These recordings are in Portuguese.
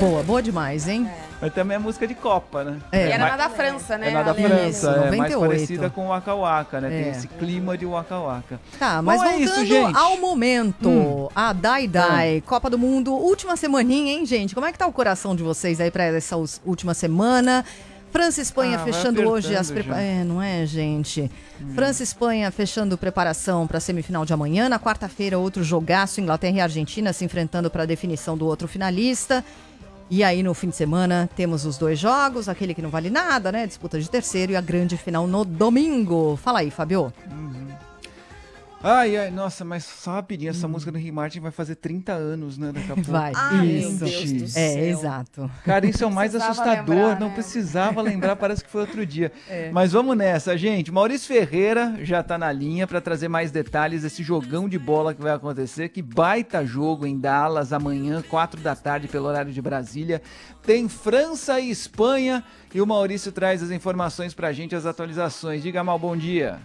boa demais, hein? Mas também é música de Copa, né? E era na da França, né? É na da França, Isso, é 98. mais parecida com o Waka Waka, né? Tem É. esse clima de Waka Waka. Tá, mas Bom, é voltando isso, gente. ao momento, a Dai, Copa do Mundo, última semaninha, hein, gente? Como é que tá o coração de vocês aí pra essa última semana? França e Espanha vai fechando hoje as apertando já. não é, gente? França e Espanha fechando preparação para a semifinal de amanhã. Na quarta-feira, outro jogaço, Inglaterra e Argentina se enfrentando para a definição do outro finalista. E aí, no fim de semana, temos os dois jogos, aquele que não vale nada, né? Disputa de terceiro e a grande final no domingo. Fala aí, Fabio. Ai, nossa, mas só rapidinho, essa música do Rick Martin vai fazer 30 anos, né, daqui a pouco. Vai. Ai, Isso. meu Deus do céu. Exato. Cara, isso é o mais Precisava assustador, lembrar, não né? precisava lembrar, parece que foi outro dia. Mas vamos nessa, gente. Maurício Ferreira já tá na linha para trazer mais detalhes desse jogão de bola que vai acontecer. Que baita jogo em Dallas amanhã, 4 da tarde, pelo horário de Brasília. Tem França e Espanha e o Maurício traz as informações pra gente, as atualizações. Diga, Mal, bom dia.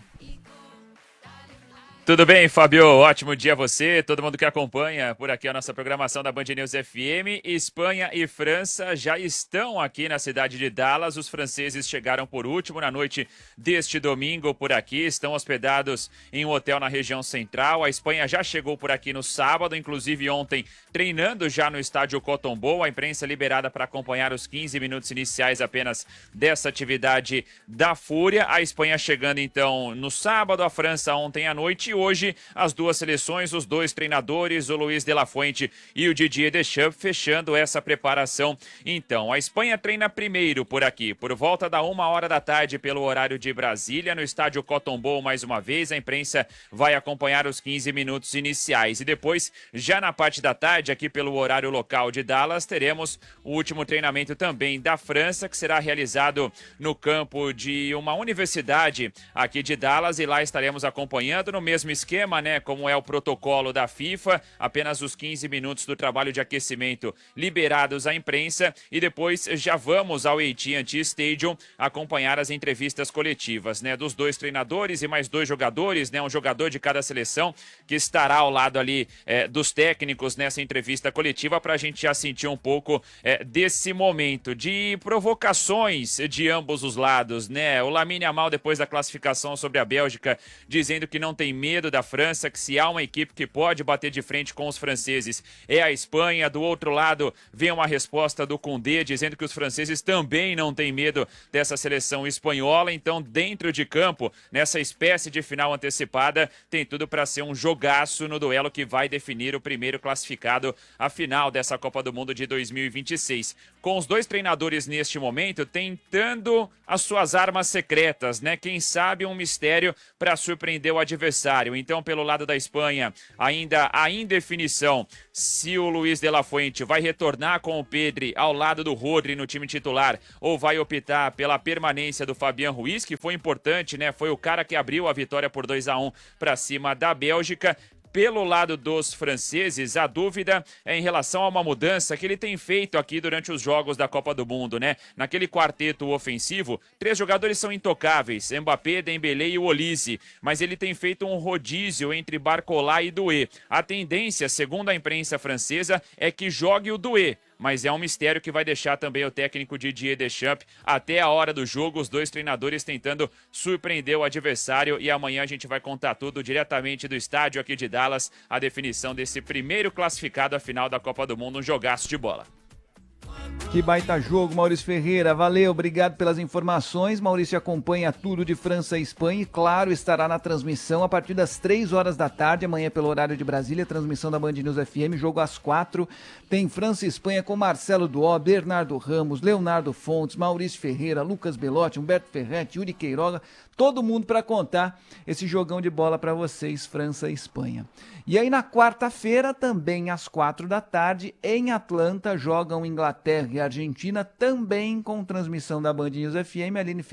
Tudo bem, Fabio? Ótimo dia a você, todo mundo que acompanha por aqui a nossa programação da Band News FM. Espanha e França já estão aqui na cidade de Dallas. Os franceses chegaram por último na noite deste domingo por aqui. Estão hospedados em um hotel na região central. A Espanha já chegou por aqui no sábado, inclusive ontem treinando já no estádio Cotton Bowl. A imprensa liberada para acompanhar os 15 minutos iniciais apenas dessa atividade da Fúria. A Espanha chegando então no sábado, a França ontem à noite. Hoje, as duas seleções, os dois treinadores, o Luiz de la Fuente e o Didier Deschamps, fechando essa preparação. Então, a Espanha treina primeiro por aqui, por volta da 1h da tarde, pelo horário de Brasília, no estádio Cotton Bowl mais uma vez. A imprensa vai acompanhar os 15 minutos iniciais. E depois, já na parte da tarde, aqui pelo horário local de Dallas, teremos o último treinamento também da França, que será realizado no campo de uma universidade aqui de Dallas. E lá estaremos acompanhando no mesmo esquema, né, como é o protocolo da FIFA, apenas os 15 minutos do trabalho de aquecimento liberados à imprensa e depois já vamos ao AT&T Stadium acompanhar as entrevistas coletivas, né, dos dois treinadores e mais dois jogadores, né, um jogador de cada seleção que estará ao lado ali dos técnicos nessa entrevista coletiva para a gente já sentir um pouco desse momento de provocações de ambos os lados, né, o Lamine Yamal depois da classificação sobre a Bélgica dizendo que não tem medo da França, que se há uma equipe que pode bater de frente com os franceses é a Espanha. Do outro lado vem uma resposta do Koundé dizendo que os franceses também não têm medo dessa seleção espanhola. Então, dentro de campo, nessa espécie de final antecipada, tem tudo para ser um jogaço no duelo que vai definir o primeiro classificado à final dessa Copa do Mundo de 2026. Com os dois treinadores neste momento tentando as suas armas secretas, né? Quem sabe um mistério para surpreender o adversário. Então, pelo lado da Espanha, ainda a indefinição se o Luiz de la Fuente vai retornar com o Pedri ao lado do Rodri no time titular ou vai optar pela permanência do Fabián Ruiz, que foi importante, né? Foi o cara que abriu a vitória por 2-1 para cima da Bélgica. Pelo lado dos franceses, a dúvida é em relação a uma mudança que ele tem feito aqui durante os jogos da Copa do Mundo, né? Naquele quarteto ofensivo, 3 jogadores são intocáveis, Mbappé, Dembélé e o Olise, mas ele tem feito um rodízio entre Barcola e Doué. A tendência, segundo a imprensa francesa, é que jogue o Doué, mas é um mistério que vai deixar também o técnico Didier Deschamps até a hora do jogo, os dois treinadores tentando surpreender o adversário, e amanhã a gente vai contar tudo diretamente do estádio aqui de Dallas, a definição desse primeiro classificado à final da Copa do Mundo, um jogaço de bola. Que baita jogo, Maurício Ferreira. Valeu, obrigado pelas informações. Maurício acompanha tudo de França e Espanha e, claro, estará na transmissão a partir das 3h da tarde, amanhã pelo horário de Brasília, transmissão da Band News FM, jogo às 4. Tem França e Espanha com Marcelo Duó, Bernardo Ramos, Leonardo Fontes, Maurício Ferreira, Lucas Belotti, Humberto Ferretti, Yuri Queiroga, todo mundo para contar esse jogão de bola para vocês, França e Espanha. E aí na quarta-feira, também às 4 da tarde, em Atlanta, jogam Inglaterra e Argentina, também com transmissão da Band News FM.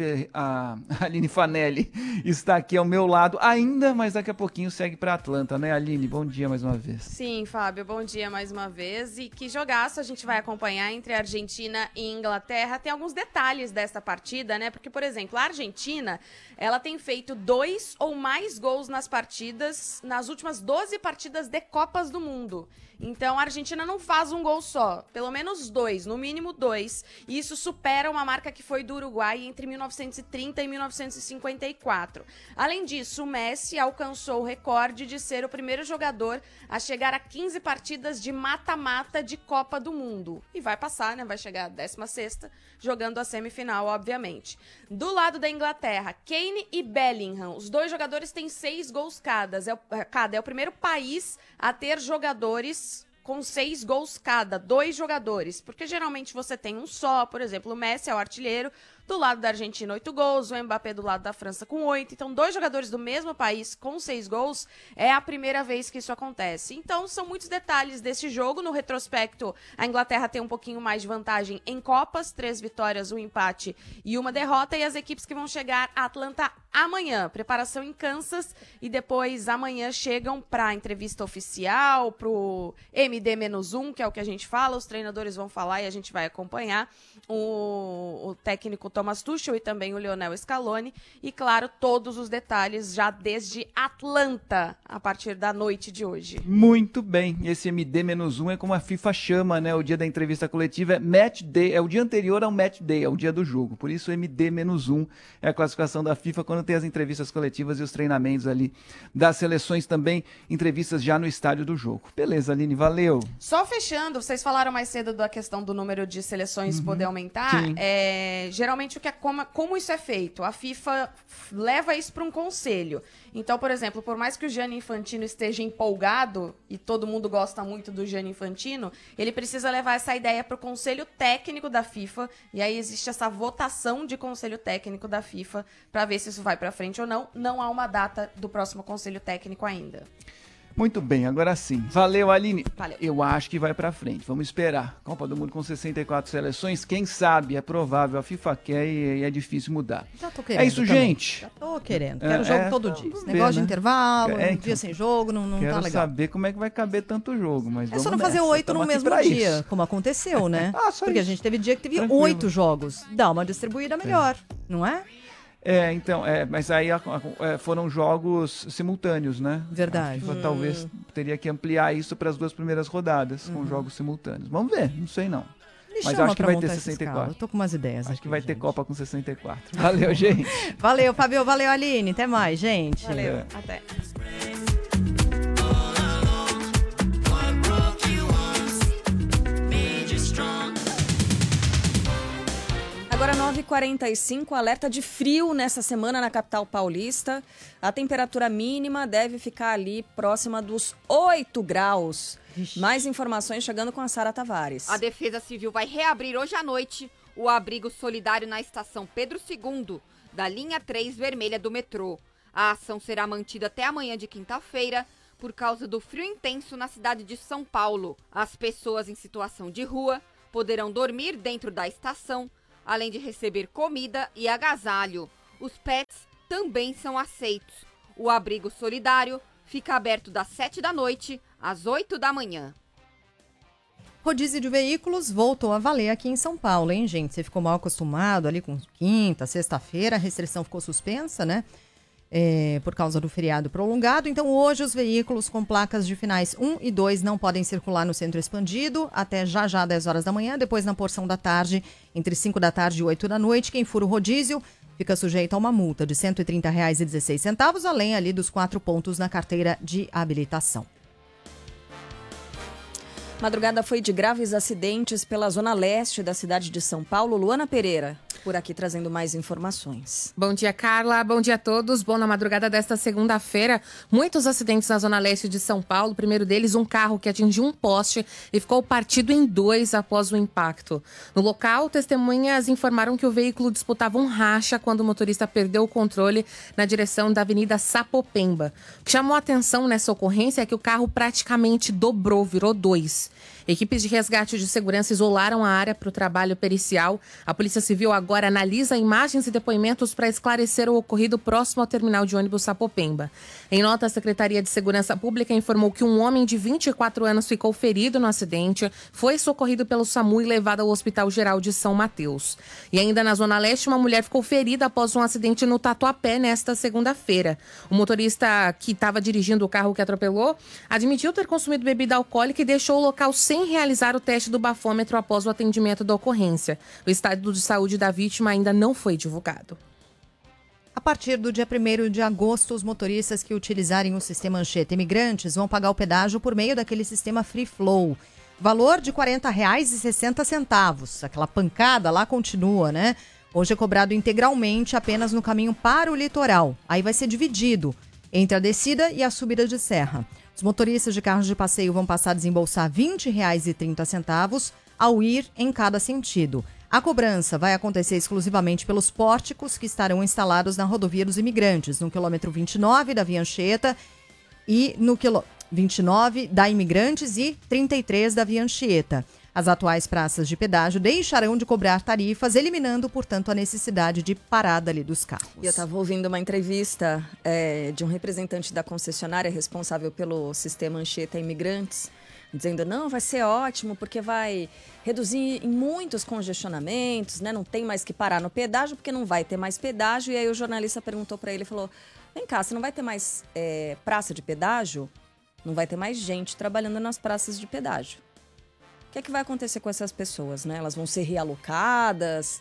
A Aline Fanelli está aqui ao meu lado ainda, mas daqui a pouquinho segue para Atlanta, né, Aline? Bom dia mais uma vez. Sim, Fábio, bom dia mais uma vez. E que jogaço a gente vai acompanhar entre Argentina e Inglaterra. Tem alguns detalhes dessa partida, né? Porque, por exemplo, a Argentina, ela tem feito 2 ou mais gols nas partidas, nas últimas 12 partidas de Copas do Mundo. Então a Argentina não faz um gol só, pelo menos 2, no mínimo 2. E isso supera uma marca que foi do Uruguai entre 1930 e 1954. Além disso, o Messi alcançou o recorde de ser o primeiro jogador a chegar a 15 partidas de mata-mata de Copa do Mundo. E vai passar, né? Vai chegar a 16ª, jogando a semifinal, obviamente. Do lado da Inglaterra, Kane e Bellingham. Os dois jogadores têm 6 gols cada. É o primeiro país a ter jogadores com 6 gols cada, 2 jogadores. Porque geralmente você tem um só, por exemplo, o Messi é o artilheiro, do lado da Argentina 8 gols, o Mbappé do lado da França com 8. Então, 2 jogadores do mesmo país com 6 gols é a primeira vez que isso acontece. Então, são muitos detalhes desse jogo. No retrospecto, a Inglaterra tem um pouquinho mais de vantagem em Copas, 3 vitórias, 1 empate e 1 derrota. E as equipes que vão chegar a Atlanta amanhã, preparação em Kansas, e depois amanhã chegam para a entrevista oficial, pro MD-1, que é o que a gente fala. Os treinadores vão falar e a gente vai acompanhar. O técnico Thomas Tuchel e também o Lionel Scaloni. E, claro, todos os detalhes já desde Atlanta, a partir da noite de hoje. Muito bem. Esse MD-1 é como a FIFA chama, né? O dia da entrevista coletiva é Match Day, é o dia anterior ao Match Day, é o dia do jogo. Por isso, MD-1 é a classificação da FIFA quando tem as entrevistas coletivas e os treinamentos ali das seleções também, entrevistas já no estádio do jogo. Beleza, Aline, valeu. Só fechando, vocês falaram mais cedo da questão do número de seleções poder aumentar. Geralmente, como isso é feito? A FIFA leva isso para um conselho. Então, por exemplo, por mais que o Gianni Infantino esteja empolgado, e todo mundo gosta muito do Gianni Infantino, ele precisa levar essa ideia para o conselho técnico da FIFA, e aí existe essa votação de conselho técnico da FIFA para ver se isso vai para frente ou não. Não há uma data do próximo conselho técnico ainda. Muito bem, agora sim. Valeu, Aline. Valeu. Eu acho que vai pra frente. Vamos esperar. Copa do Mundo com 64 seleções. Quem sabe? É provável. A FIFA quer e é difícil mudar. Já tô querendo. É isso, também. gente. Já tô querendo. Quero jogo todo dia. Esse ver, negócio de né? intervalo, um então. dia sem jogo, não tá legal. Quero saber como é que vai caber tanto jogo. Mas É só vamos não fazer nessa. 8 Tamo no aqui mesmo pra dia, isso. como aconteceu, né? Só Porque isso. a gente teve dia que teve Tranquilo. 8 jogos. Dá uma distribuída melhor, não é? Mas aí foram jogos simultâneos, né? Verdade. A FIFA talvez teria que ampliar isso para as 2 primeiras rodadas, com jogos simultâneos. Vamos ver, não sei não. Me Mas chama acho que pra vai montar ter essa 64. escala. Eu tô com umas ideias Acho aqui, que vai ter gente. Copa com 64. Valeu, gente. Valeu, Fabio. Valeu, Aline. Até mais, gente. Valeu, até. Agora 9h45, alerta de frio nessa semana na capital paulista. A temperatura mínima deve ficar ali próxima dos 8 graus. Mais informações chegando com a Sara Tavares. A Defesa Civil vai reabrir hoje à noite o abrigo solidário na estação Pedro II, da linha 3 vermelha do metrô. A ação será mantida até amanhã de quinta-feira, por causa do frio intenso na cidade de São Paulo. As pessoas em situação de rua poderão dormir dentro da estação, além de receber comida e agasalho. Os pets também são aceitos. O abrigo solidário fica aberto das 7 da noite às 8 da manhã. Rodízio de veículos voltou a valer aqui em São Paulo, hein, gente? Você ficou mal acostumado ali com quinta, sexta-feira, a restrição ficou suspensa, né? Por causa do feriado prolongado. Então, hoje, os veículos com placas de finais 1 e 2 não podem circular no centro expandido até já 10 horas da manhã. Depois, na porção da tarde, entre 5 da tarde e 8 da noite, quem fura o rodízio fica sujeito a uma multa de R$ 130,16, além ali dos 4 pontos na carteira de habilitação. Madrugada foi de graves acidentes pela zona leste da cidade de São Paulo. Luana Pereira, por aqui trazendo mais informações. Bom dia, Carla. Bom dia a todos. Bom, na madrugada desta segunda-feira, muitos acidentes na zona leste de São Paulo. O primeiro deles, um carro que atingiu um poste e ficou partido em 2 após o impacto. No local, testemunhas informaram que o veículo disputava um racha quando o motorista perdeu o controle na direção da Avenida Sapopemba. O que chamou a atenção nessa ocorrência é que o carro praticamente dobrou, virou 2. Equipes de resgate de segurança isolaram a área para o trabalho pericial. A Polícia Civil agora analisa imagens e depoimentos para esclarecer o ocorrido próximo ao terminal de ônibus Sapopemba. Em nota, a Secretaria de Segurança Pública informou que um homem de 24 anos ficou ferido no acidente, foi socorrido pelo SAMU e levado ao Hospital Geral de São Mateus. E ainda na Zona Leste, uma mulher ficou ferida após um acidente no Tatuapé nesta segunda-feira. O motorista que estava dirigindo o carro que atropelou admitiu ter consumido bebida alcoólica e deixou o local sem realizar o teste do bafômetro após o atendimento da ocorrência. O estado de saúde da vítima ainda não foi divulgado. A partir do dia 1º de agosto, os motoristas que utilizarem o sistema Anchieta Imigrantes vão pagar o pedágio por meio daquele sistema Free Flow. Valor de R$ 40,60. Aquela pancada lá continua, né? Hoje é cobrado integralmente apenas no caminho para o litoral. Aí vai ser dividido entre a descida e a subida de serra. Os motoristas de carros de passeio vão passar a desembolsar R$ 20,30 ao ir em cada sentido. A cobrança vai acontecer exclusivamente pelos pórticos que estarão instalados na rodovia dos Imigrantes, no quilômetro 29 da Via Anchieta e no 29 da Imigrantes e 33 da Via Anchieta. As atuais praças de pedágio deixarão de cobrar tarifas, eliminando, portanto, a necessidade de parada ali dos carros. Eu estava ouvindo uma entrevista de um representante da concessionária responsável pelo sistema Anchieta Imigrantes, dizendo, não, vai ser ótimo, porque vai reduzir em muitos congestionamentos, né? Não tem mais que parar no pedágio, porque não vai ter mais pedágio. E aí o jornalista perguntou para ele, falou, vem cá, se não vai ter mais praça de pedágio, não vai ter mais gente trabalhando nas praças de pedágio. O que é que vai acontecer com essas pessoas, né? Elas vão ser realocadas,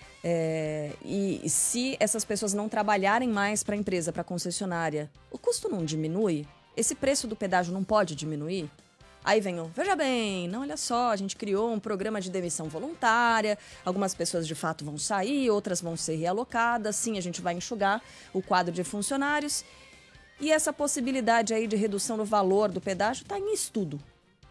e se essas pessoas não trabalharem mais para a empresa, para a concessionária, o custo não diminui? Esse preço do pedágio não pode diminuir? Aí vem veja bem, não, olha só, a gente criou um programa de demissão voluntária, algumas pessoas de fato vão sair, outras vão ser realocadas, sim, a gente vai enxugar o quadro de funcionários. E essa possibilidade aí de redução do valor do pedágio está em estudo.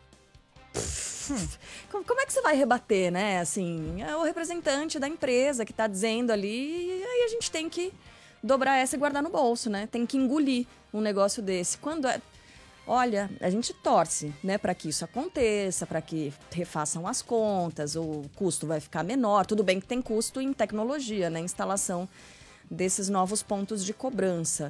Como é que você vai rebater, né? Assim, é o representante da empresa que está dizendo ali, e aí a gente tem que dobrar essa e guardar no bolso, né? Tem que engolir um negócio desse. Olha, a gente torce, né, para que isso aconteça, para que refaçam as contas, o custo vai ficar menor. Tudo bem que tem custo em tecnologia, né, instalação desses novos pontos de cobrança.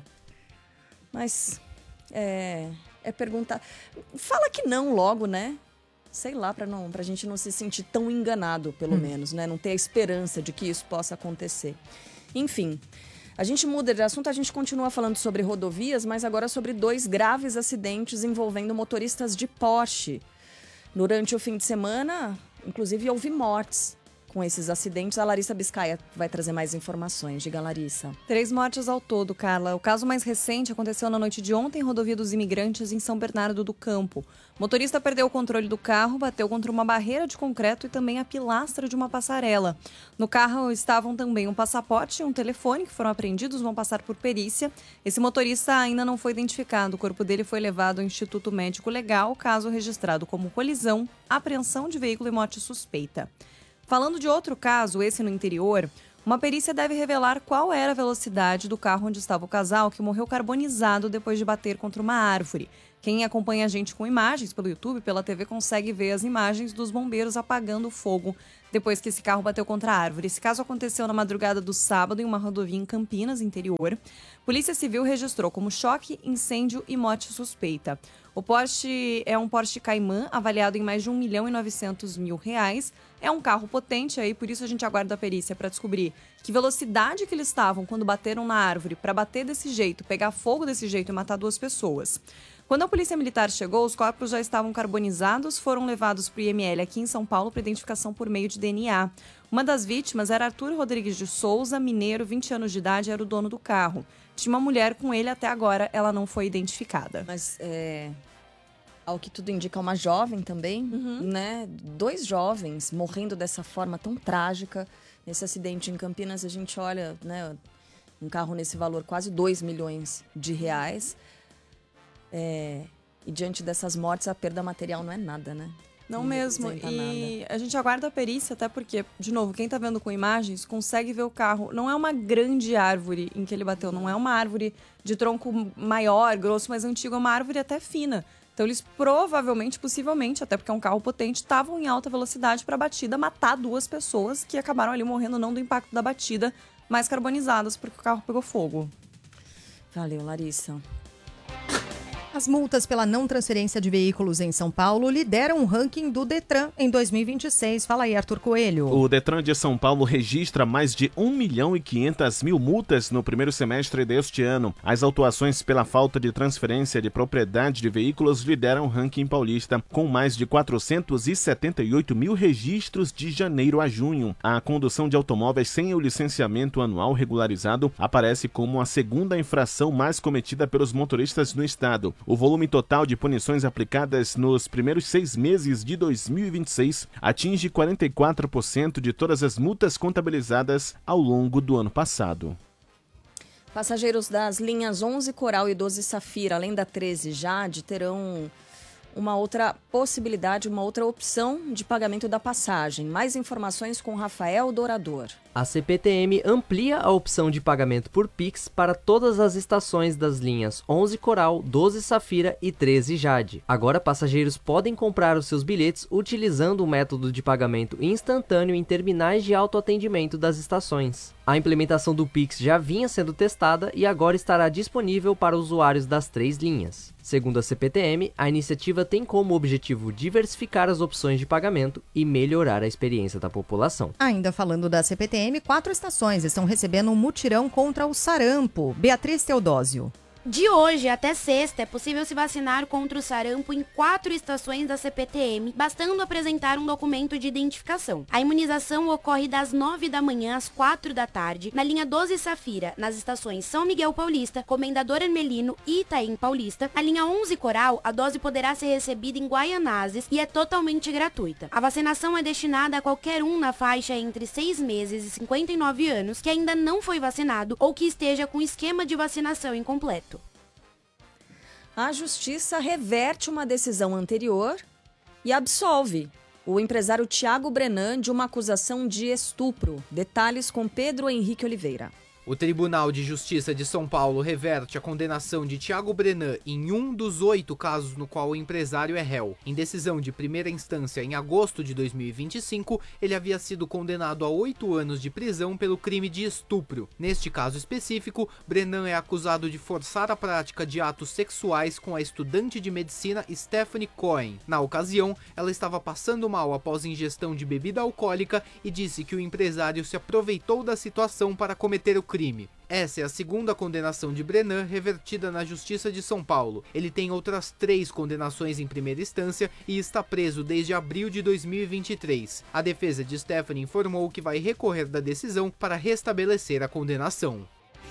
Mas é perguntar, fala que não logo, né? Sei lá, pra gente não se sentir tão enganado, pelo menos, né? Não ter a esperança de que isso possa acontecer. Enfim, a gente muda de assunto, a gente continua falando sobre rodovias, mas agora sobre 2 graves acidentes envolvendo motoristas de Porsche. Durante o fim de semana, inclusive, houve mortes com esses acidentes. A Larissa Biscaia vai trazer mais informações. Diga, Larissa. 3 mortes ao todo, Carla. O caso mais recente aconteceu na noite de ontem em Rodovia dos Imigrantes, em São Bernardo do Campo. O motorista perdeu o controle do carro, bateu contra uma barreira de concreto e também a pilastra de uma passarela. No carro estavam também um passaporte e um telefone que foram apreendidos, vão passar por perícia. Esse motorista ainda não foi identificado. O corpo dele foi levado ao Instituto Médico Legal, caso registrado como colisão, apreensão de veículo e morte suspeita. Falando de outro caso, esse no interior, uma perícia deve revelar qual era a velocidade do carro onde estava o casal que morreu carbonizado depois de bater contra uma árvore. Quem acompanha a gente com imagens pelo YouTube, pela TV, consegue ver as imagens dos bombeiros apagando o fogo depois que esse carro bateu contra a árvore. Esse caso aconteceu na madrugada do sábado em uma rodovia em Campinas, interior. Polícia Civil registrou como choque, incêndio e morte suspeita. O Porsche é um Porsche Cayman avaliado em mais de R$1.900.000. É um carro potente aí, por isso a gente aguarda a perícia para descobrir que velocidade que eles estavam quando bateram na árvore para bater desse jeito, pegar fogo desse jeito e matar 2 pessoas. Quando a polícia militar chegou, os corpos já estavam carbonizados, foram levados para o IML aqui em São Paulo para identificação por meio de DNA. Uma das vítimas era Arthur Rodrigues de Souza, mineiro, 20 anos de idade, era o dono do carro. Tinha uma mulher com ele, até agora ela não foi identificada. Mas, ao que tudo indica, uma jovem também, né? 2 jovens morrendo dessa forma tão trágica. Nesse acidente em Campinas, a gente olha, né, um carro nesse valor, quase R$2 milhões. E diante dessas mortes, a perda material não é nada, né? Não mesmo. E a gente aguarda a perícia, até porque, de novo, quem tá vendo com imagens consegue ver o carro. Não é uma grande árvore em que ele bateu, não é uma árvore de tronco maior, grosso, mais antigo, é uma árvore até fina. Então eles provavelmente, possivelmente, até porque é um carro potente, estavam em alta velocidade para a batida matar 2 pessoas que acabaram ali morrendo não do impacto da batida, mas carbonizadas porque o carro pegou fogo. Valeu, Larissa. As multas pela não transferência de veículos em São Paulo lideram o ranking do Detran em 2026. Fala aí, Arthur Coelho. O Detran de São Paulo registra mais de 1.500.000 multas no primeiro semestre deste ano. As autuações pela falta de transferência de propriedade de veículos lideram o ranking paulista, com mais de 478 mil registros de janeiro a junho. A condução de automóveis sem o licenciamento anual regularizado aparece como a segunda infração mais cometida pelos motoristas no estado. O volume total de punições aplicadas nos primeiros 6 meses de 2026 atinge 44% de todas as multas contabilizadas ao longo do ano passado. Passageiros das linhas 11 Coral e 12 Safira, além da 13 Jade, terão uma outra possibilidade, uma outra opção de pagamento da passagem. Mais informações com Rafael Dourador. A CPTM amplia a opção de pagamento por Pix para todas as estações das linhas 11 Coral, 12 Safira e 13 Jade. Agora, passageiros podem comprar os seus bilhetes utilizando o método de pagamento instantâneo em terminais de autoatendimento das estações. A implementação do Pix já vinha sendo testada e agora estará disponível para usuários das 3 linhas. Segundo a CPTM, a iniciativa tem como objetivo diversificar as opções de pagamento e melhorar a experiência da população. Ainda falando da CPTM, 4 estações estão recebendo um mutirão contra o sarampo. Beatriz Teodósio. De hoje até sexta, é possível se vacinar contra o sarampo em 4 estações da CPTM, bastando apresentar um documento de identificação. A imunização ocorre das 9 da manhã às 4 da tarde, na linha 12 Safira, nas estações São Miguel Paulista, Comendador Hermelino e Itaim Paulista. Na linha 11 Coral, a dose poderá ser recebida em Guaianazes e é totalmente gratuita. A vacinação é destinada a qualquer um na faixa entre 6 meses e 59 anos que ainda não foi vacinado ou que esteja com esquema de vacinação incompleto. A Justiça reverte uma decisão anterior e absolve o empresário Thiago Brenan de uma acusação de estupro. Detalhes com Pedro Henrique Oliveira. O Tribunal de Justiça de São Paulo reverte a condenação de Thiago Brenan em um dos 8 casos no qual o empresário é réu. Em decisão de primeira instância em agosto de 2025, ele havia sido condenado a 8 anos de prisão pelo crime de estupro. Neste caso específico, Brenan é acusado de forçar a prática de atos sexuais com a estudante de medicina Stephanie Cohen. Na ocasião, ela estava passando mal após ingestão de bebida alcoólica e disse que o empresário se aproveitou da situação para cometer o crime. Essa é a segunda condenação de Brenan revertida na Justiça de São Paulo. Ele tem outras 3 condenações em primeira instância e está preso desde abril de 2023. A defesa de Stephanie informou que vai recorrer da decisão para restabelecer a condenação.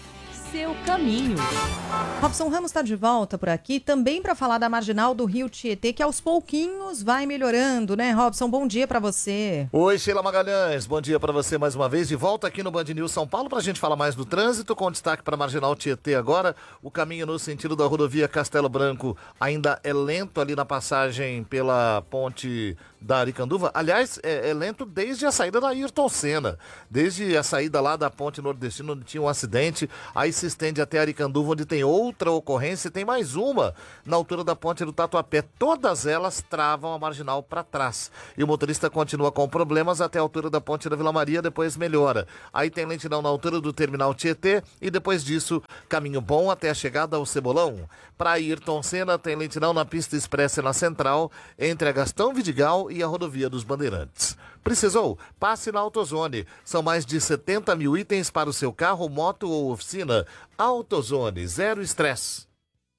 Seu caminho. Robson Ramos está de volta por aqui, também para falar da marginal do Rio Tietê, que aos pouquinhos vai melhorando, né, Robson? Bom dia para você. Oi, Sheila Magalhães, bom dia para você mais uma vez. De volta aqui no Band News São Paulo para a gente falar mais do trânsito, com destaque para a marginal Tietê agora. O caminho no sentido da rodovia Castelo Branco ainda é lento ali na passagem pela ponte da Aricanduva. Aliás, é lento desde a saída da Ayrton Senna. Desde a saída lá da ponte nordestina, onde tinha um acidente, aí se estende até Aricanduva, onde tem outra ocorrência, e tem mais uma na altura da ponte do Tatuapé. Todas elas travam a marginal para trás. E o motorista continua com problemas até a altura da ponte da Vila Maria, depois melhora. Aí tem lentidão na altura do terminal Tietê e depois disso, caminho bom até a chegada ao Cebolão. Para Ayrton Senna, tem lentidão na pista expressa na Central, entre a Gastão Vidigal e a rodovia dos Bandeirantes. Precisou? Passe na AutoZone. São mais de 70 mil itens para o seu carro, moto ou oficina. AutoZone, zero estresse.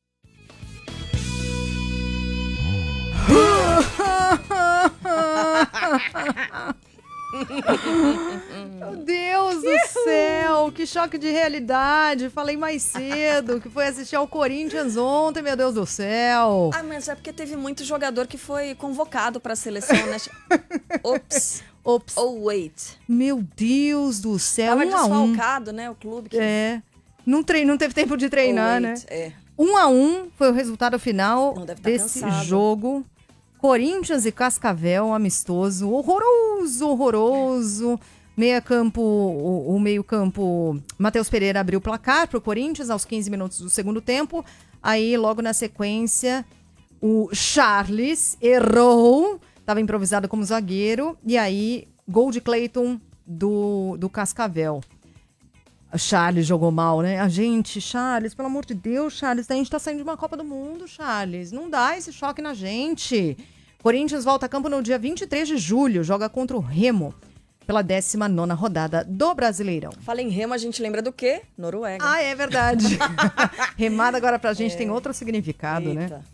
Meu Deus do céu, que choque de realidade. Falei mais cedo que foi assistir ao Corinthians ontem, meu Deus do céu. Ah, mas é porque teve muito jogador que foi convocado para a seleção, né? Ops. Oh, wait. Meu Deus do céu. Tava desfalcado, né, o clube. Que... É. Não teve tempo de treinar, né? 1-1 foi o resultado final desse jogo. Corinthians e Cascavel, amistoso, horroroso. Meia-campo, o meio-campo, Matheus Pereira abriu o placar para o Corinthians aos 15 minutos do segundo tempo. Aí, logo na sequência, O Charles errou, estava improvisado como zagueiro, e aí gol de Cleiton do Cascavel. O Charles jogou mal, né? A gente, Charles, pelo amor de Deus, Charles, a gente tá saindo de uma Copa do Mundo, Charles. Não dá esse choque na gente. Corinthians volta a campo no dia 23 de julho, joga contra o Remo pela 19ª rodada do Brasileirão. Fala em Remo, a gente lembra do quê? Noruega. Ah, é verdade. Remada agora pra gente tem outro significado, Eita. né?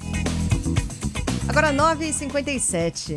Agora 9h57.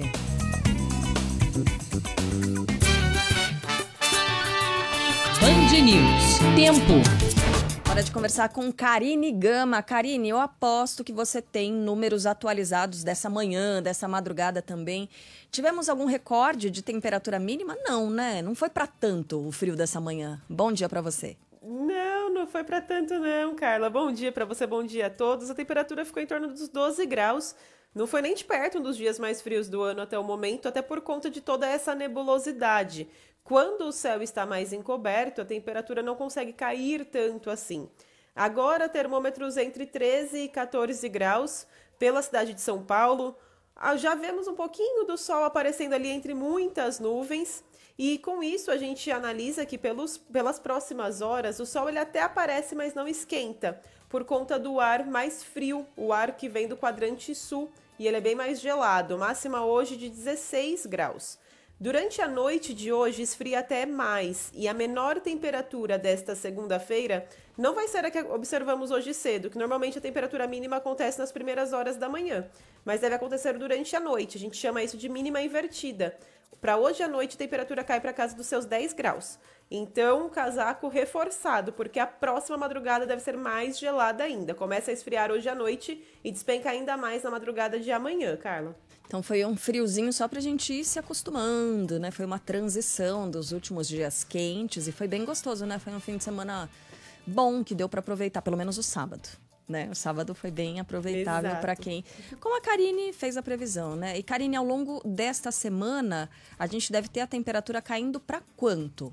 Band News. Tempo. Hora de conversar com Karine Gama. Karine, eu aposto que você tem números atualizados dessa manhã, dessa madrugada também. Tivemos algum recorde de temperatura mínima? Não, né? Não foi pra tanto o frio dessa manhã. Bom dia pra você. Não foi pra tanto não, Carla. Bom dia pra você, bom dia a todos. A temperatura ficou em torno dos 12 graus. Não foi nem de perto um dos dias mais frios do ano até o momento, até por conta de toda essa nebulosidade. Quando o céu está mais encoberto, a temperatura não consegue cair tanto assim. Agora, termômetros entre 13 e 14 graus pela cidade de São Paulo. Já vemos um pouquinho do sol aparecendo ali entre muitas nuvens. E com isso a gente analisa que pelas próximas horas o sol ele até aparece, mas não esquenta, por conta do ar mais frio, o ar que vem do quadrante sul, e ele é bem mais gelado, máxima hoje de 16 graus. Durante a noite de hoje esfria até mais, e a menor temperatura desta segunda-feira não vai ser a que observamos hoje cedo, que normalmente a temperatura mínima acontece nas primeiras horas da manhã, mas deve acontecer durante a noite, a gente chama isso de mínima invertida. Para hoje à noite a temperatura cai para casa dos seus 10 graus, então casaco reforçado, porque a próxima madrugada deve ser mais gelada ainda, começa a esfriar hoje à noite e despenca ainda mais na madrugada de amanhã, Carla. Então foi um friozinho só pra gente ir se acostumando, né? Foi uma transição dos últimos dias quentes e foi bem gostoso, né? Foi um fim de semana bom que deu pra aproveitar, pelo menos o sábado, né? O sábado foi bem aproveitável para quem... Como a Karine fez a previsão, né? E Karine, ao longo desta semana, a gente deve ter a temperatura caindo para quanto?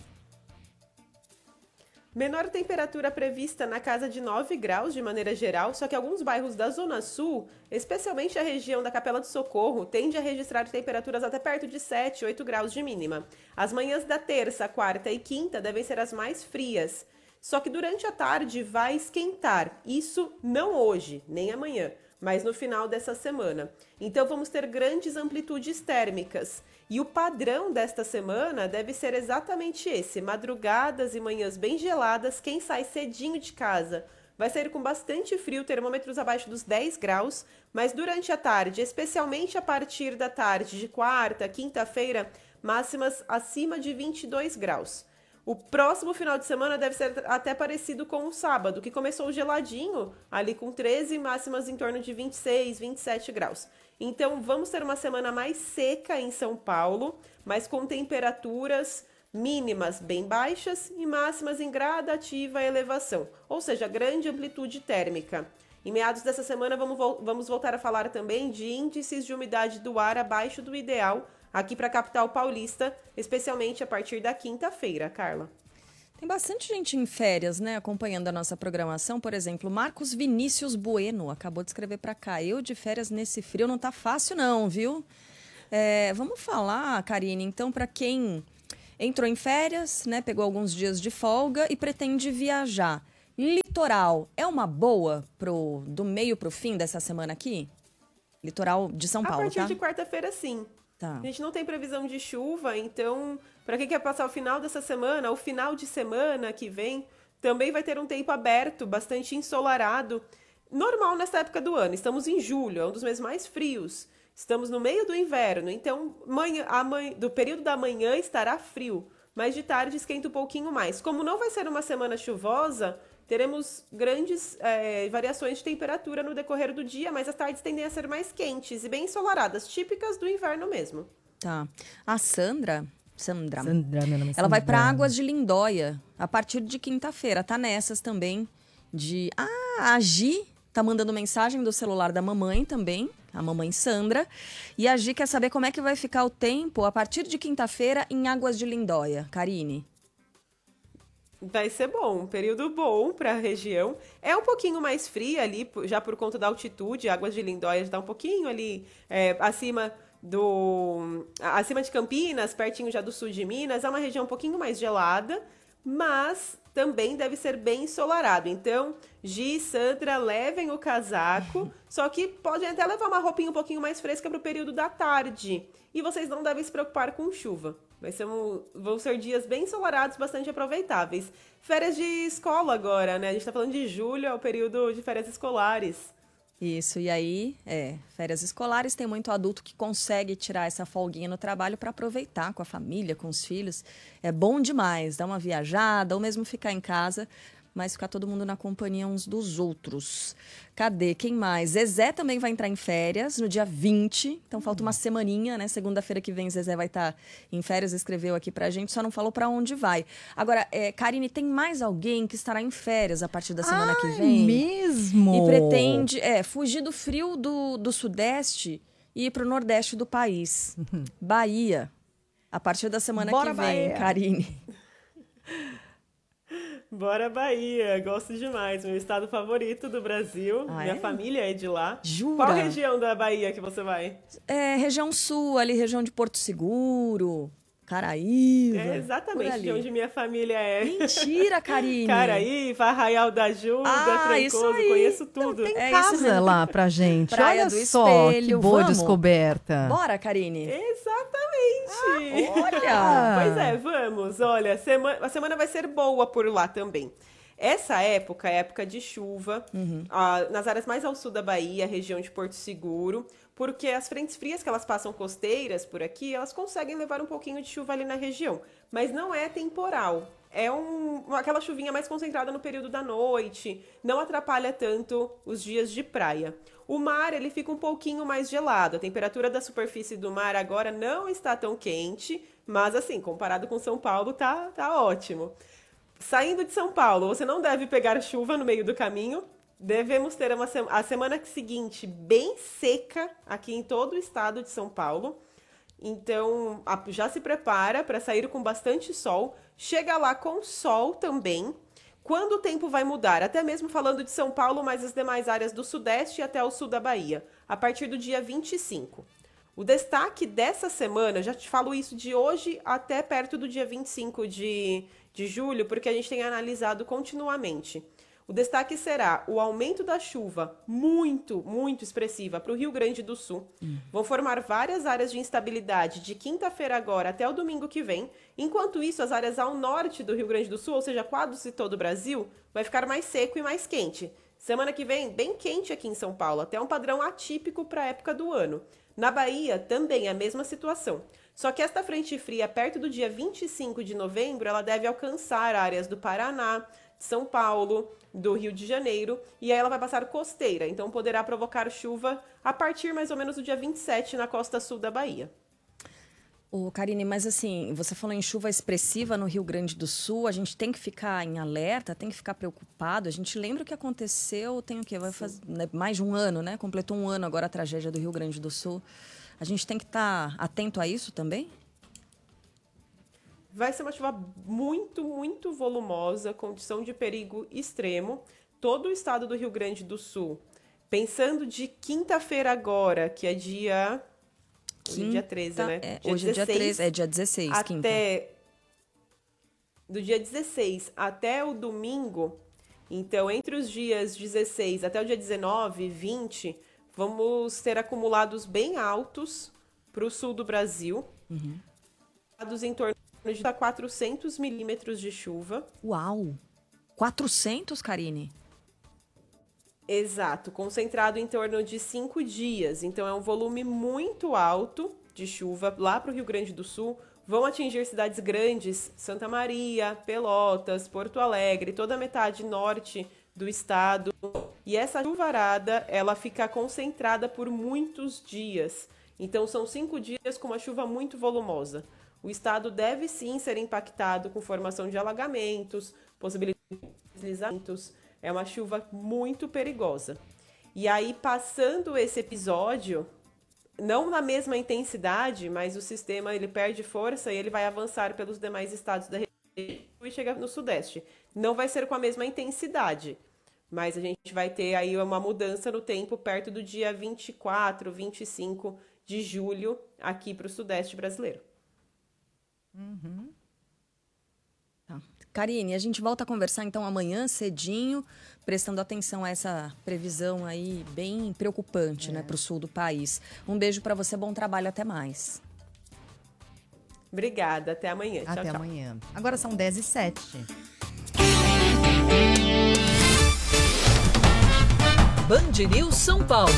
Menor temperatura prevista na casa de 9 graus de maneira geral, só que alguns bairros da Zona Sul, especialmente a região da Capela do Socorro, tende a registrar temperaturas até perto de 7, 8 graus de mínima. As manhãs da terça, quarta e quinta devem ser as mais frias. Só que durante a tarde vai esquentar. Isso não hoje, nem amanhã, mas no final dessa semana. Então vamos ter grandes amplitudes térmicas. E o padrão desta semana deve ser exatamente esse: madrugadas e manhãs bem geladas. Quem sai cedinho de casa vai sair com bastante frio, termômetros abaixo dos 10 graus, mas durante a tarde, especialmente a partir da tarde de quarta, quinta-feira, máximas acima de 22 graus. O próximo final de semana deve ser até parecido com o sábado, que começou geladinho, ali com 13 máximas em torno de 26, 27 graus. Então, vamos ter uma semana mais seca em São Paulo, mas com temperaturas mínimas bem baixas e máximas em gradativa elevação, ou seja, grande amplitude térmica. Em meados dessa semana, vamos voltar a falar também de índices de umidade do ar abaixo do ideal, aqui para a capital paulista, especialmente a partir da quinta-feira, Carla. Tem bastante gente em férias, né, acompanhando a nossa programação. Por exemplo, Marcos Vinícius Bueno acabou de escrever para cá: eu de férias nesse frio não tá fácil não, viu? Vamos falar, Karine, então, para quem entrou em férias, né, pegou alguns dias de folga e pretende viajar. Litoral é uma boa do meio para o fim dessa semana aqui? Litoral de São Paulo, tá? A partir de quarta-feira, sim. Tá. A gente não tem previsão de chuva, então, para quem quer passar o final dessa semana, o final de semana que vem, também vai ter um tempo aberto, bastante ensolarado. Normal nessa época do ano. Estamos em julho, é um dos meses mais frios. Estamos no meio do inverno, então do período da manhã estará frio, mas de tarde esquenta um pouquinho mais. Como não vai ser uma semana chuvosa, teremos grandes variações de temperatura no decorrer do dia, mas as tardes tendem a ser mais quentes e bem ensolaradas, típicas do inverno mesmo. Tá. A Sandra, meu nome é ela vai para Águas de Lindóia a partir de quinta-feira. Tá nessas também a Gi tá mandando mensagem do celular da mamãe também, a mamãe Sandra. E a Gi quer saber como é que vai ficar o tempo a partir de quinta-feira em Águas de Lindóia. Karine. Vai ser bom, um período bom para a região. É um pouquinho mais fria ali, já por conta da altitude. Águas de Lindóia está um pouquinho ali acima de Campinas, pertinho já do sul de Minas. É uma região um pouquinho mais gelada, mas também deve ser bem ensolarado. Então, Gi e Sandra, levem o casaco, só que podem até levar uma roupinha um pouquinho mais fresca para o período da tarde. E vocês não devem se preocupar com chuva. Vão ser dias bem ensolarados, bastante aproveitáveis. Férias de escola agora, né? A gente tá falando de julho, é o período de férias escolares. Isso, e aí, férias escolares, tem muito adulto que consegue tirar essa folguinha no trabalho para aproveitar com a família, com os filhos. É bom demais, dar uma viajada, ou mesmo ficar em casa, mas ficar todo mundo na companhia uns dos outros. Cadê? Quem mais? Zezé também vai entrar em férias no dia 20, então falta uma semaninha, né? Segunda-feira que vem Zezé vai estar em férias, escreveu aqui pra gente, só não falou pra onde vai. Agora, Karine, tem mais alguém que estará em férias a partir da semana que vem? Mesmo? E pretende fugir do frio do Sudeste e ir pro Nordeste do país. Bahia. A partir da semana Bora, que vem, Bahia. Karine. Bora, Bahia! Gosto demais. Meu estado favorito do Brasil. Minha família é de lá. Jura? Qual região da Bahia que você vai? Região sul, ali, região de Porto Seguro, Caraíva. É exatamente de onde minha família é. Mentira, Karine! Caraíva, Arraial da Ajuda, isso Trancoso, aí. conheço tudo. Tem casa lá pra gente. Praia Olha do só, Espelho, que boa vamos? descoberta. Bora, Karine! Exatamente! Olha! Pois é, vamos. Olha, a semana vai ser boa por lá também. Essa época é época de chuva, nas áreas mais ao sul da Bahia, região de Porto Seguro, porque as frentes frias que elas passam costeiras por aqui, elas conseguem levar um pouquinho de chuva ali na região, mas não é temporal. É aquela chuvinha mais concentrada no período da noite, não atrapalha tanto os dias de praia. O mar, ele fica um pouquinho mais gelado. A temperatura da superfície do mar agora não está tão quente, mas assim, comparado com São Paulo, tá ótimo. Saindo de São Paulo, você não deve pegar chuva no meio do caminho. Devemos ter a semana seguinte bem seca aqui em todo o estado de São Paulo. Então, já se prepara para sair com bastante sol. Chega lá com sol também. Quando o tempo vai mudar, até mesmo falando de São Paulo, mas as demais áreas do Sudeste e até o sul da Bahia, a partir do dia 25. O destaque dessa semana, já te falo isso de hoje até perto do dia 25 de julho, porque a gente tem analisado continuamente. O destaque será o aumento da chuva muito, muito expressiva para o Rio Grande do Sul. Vão formar várias áreas de instabilidade de quinta-feira agora até o domingo que vem. Enquanto isso, as áreas ao norte do Rio Grande do Sul, ou seja, quase todo o Brasil, vai ficar mais seco e mais quente. Semana que vem, bem quente aqui em São Paulo, até um padrão atípico para a época do ano. Na Bahia, também a mesma situação. Só que esta frente fria, perto do dia 25 de novembro, ela deve alcançar áreas do Paraná, São Paulo, do Rio de Janeiro, e aí ela vai passar costeira, então poderá provocar chuva a partir mais ou menos do dia 27 na costa sul da Bahia. Karine, mas assim, você falou em chuva expressiva no Rio Grande do Sul, a gente tem que ficar em alerta, tem que ficar preocupado. A gente lembra o que aconteceu, tem o quê? Vai fazer mais de um ano, né? Completou um ano agora a tragédia do Rio Grande do Sul. A gente tem que estar atento a isso também? Vai ser uma chuva muito, muito volumosa, condição de perigo extremo. Todo o estado do Rio Grande do Sul, pensando de quinta-feira agora, que é dia 13, né? Hoje é dia 13, dia 16, quinta. Do dia 16 até o domingo, então entre os dias 16 até o dia 19 e 20, vamos ter acumulados bem altos para o sul do Brasil. Em torno de 400 milímetros de chuva. Uau! 400, Karine? Exato, concentrado em torno de 5 dias. Então é um volume muito alto de chuva lá para o Rio Grande do Sul. Vão atingir cidades grandes, Santa Maria, Pelotas, Porto Alegre, toda a metade norte do estado. E essa chuvarada, ela fica concentrada por muitos dias. Então são 5 dias com uma chuva muito volumosa. O estado deve sim ser impactado com formação de alagamentos, possibilidade de deslizamentos. É uma chuva muito perigosa. E aí, passando esse episódio, não na mesma intensidade, mas o sistema ele perde força e ele vai avançar pelos demais estados da região. e chega no Sudeste. Não vai ser com a mesma intensidade, mas a gente vai ter aí uma mudança no tempo perto do dia 24, 25 de julho aqui para o Sudeste brasileiro. Karine, a gente volta a conversar então amanhã cedinho, prestando atenção a essa previsão aí bem preocupante, né, para o sul do país. Um beijo para você, bom trabalho, até mais. Obrigada, até amanhã. Até tchau, tchau. amanhã. Agora são 10h07. Band News São Paulo.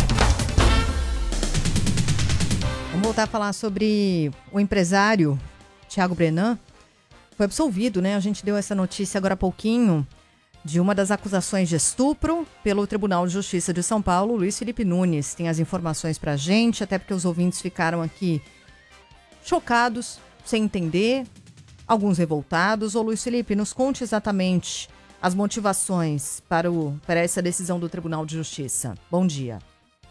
Vamos voltar a falar sobre o empresário Thiago Brenan. Foi absolvido, né? A gente deu essa notícia agora há pouquinho de uma das acusações de estupro pelo Tribunal de Justiça de São Paulo. Luiz Felipe Nunes tem as informações pra gente, até porque os ouvintes ficaram aqui chocados, sem entender, alguns revoltados. Ô Luiz Felipe, nos conte exatamente as motivações para essa decisão do Tribunal de Justiça. Bom dia.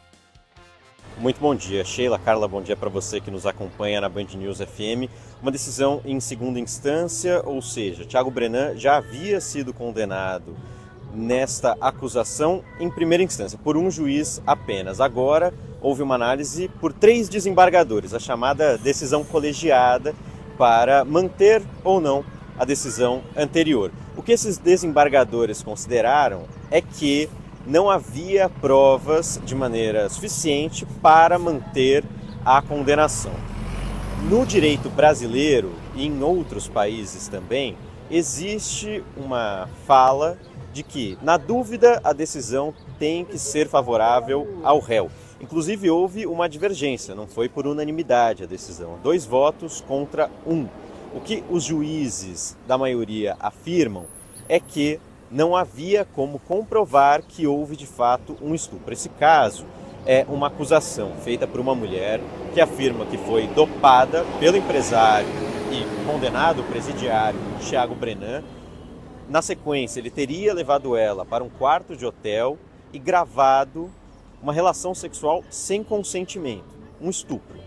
Muito bom dia, Sheila, Carla, bom dia para você que nos acompanha na Band News FM. Uma decisão em segunda instância, ou seja, Thiago Brenan já havia sido condenado nesta acusação em primeira instância, por um juiz apenas. Agora houve uma análise por 3 desembargadores, a chamada decisão colegiada, para manter ou não a decisão anterior. O que esses desembargadores consideraram é que não havia provas de maneira suficiente para manter a condenação. No direito brasileiro e em outros países também, existe uma fala de que, na dúvida, a decisão tem que ser favorável ao réu. Inclusive, houve uma divergência, não foi por unanimidade a decisão, 2 votos contra 1. O que os juízes da maioria afirmam é que não havia como comprovar que houve de fato um estupro. Esse caso é uma acusação feita por uma mulher que afirma que foi dopada pelo empresário e condenado presidiário Thiago Brenan. Na sequência, ele teria levado ela para um quarto de hotel e gravado uma relação sexual sem consentimento, um estupro.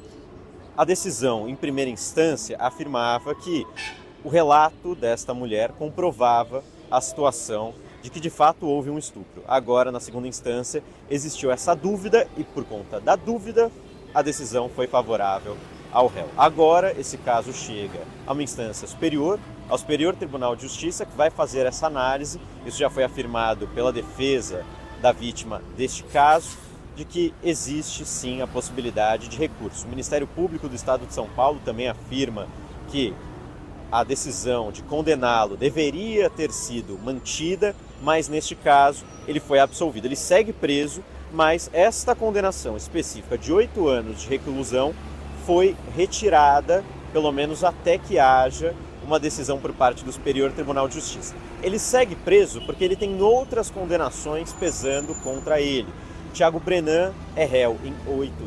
A decisão, em primeira instância, afirmava que o relato desta mulher comprovava a situação de que de fato houve um estupro. Agora, na segunda instância, existiu essa dúvida e, por conta da dúvida, a decisão foi favorável ao réu. Agora, esse caso chega a uma instância superior, ao Superior Tribunal de Justiça, que vai fazer essa análise. Isso já foi afirmado pela defesa da vítima deste caso, de que existe sim a possibilidade de recurso. O Ministério Público do Estado de São Paulo também afirma que a decisão de condená-lo deveria ter sido mantida, mas neste caso ele foi absolvido. Ele segue preso, mas esta condenação específica de 8 anos de reclusão foi retirada, pelo menos até que haja uma decisão por parte do Superior Tribunal de Justiça. Ele segue preso porque ele tem outras condenações pesando contra ele. Thiago Brenan é réu em